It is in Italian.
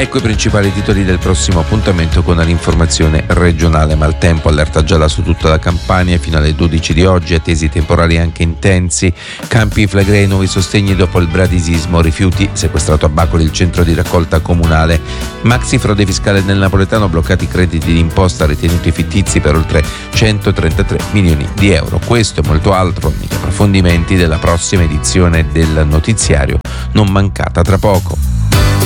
Ecco i principali titoli del prossimo appuntamento con l'informazione regionale. Maltempo, allerta gialla su tutta la Campania fino alle 12 di oggi, attesi temporali anche intensi. Campi Flegrei, nuovi sostegni dopo il bradisismo. Rifiuti, sequestrato a Bacoli il centro di raccolta comunale. Maxi frode fiscale nel napoletano, bloccati crediti d'imposta ritenuti fittizi per oltre 133 milioni di euro. Questo e molto altro negli approfondimenti della prossima edizione del notiziario, non mancata tra poco.